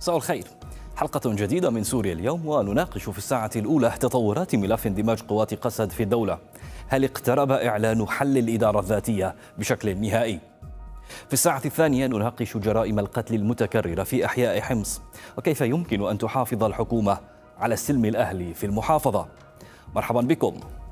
مساء الخير. حلقة جديدة من سوريا اليوم، ونناقش في الساعة الأولى تطورات ملف اندماج قوات قسد في الدولة. هل اقترب إعلان حل الإدارة الذاتية بشكل نهائي؟ في الساعة الثانية نناقش جرائم القتل المتكررة في أحياء حمص، وكيف يمكن أن تحافظ الحكومة على السلم الأهلي في المحافظة. مرحبا بكم.